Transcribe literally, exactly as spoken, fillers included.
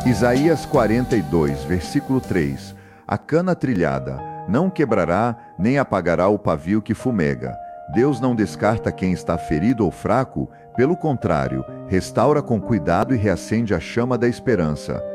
Isaías quarenta e dois, versículo três. A cana trilhada não quebrará, nem apagará o pavio que fumega. Deus não descarta quem está ferido ou fraco, pelo contrário, restaura com cuidado e reacende a chama da esperança.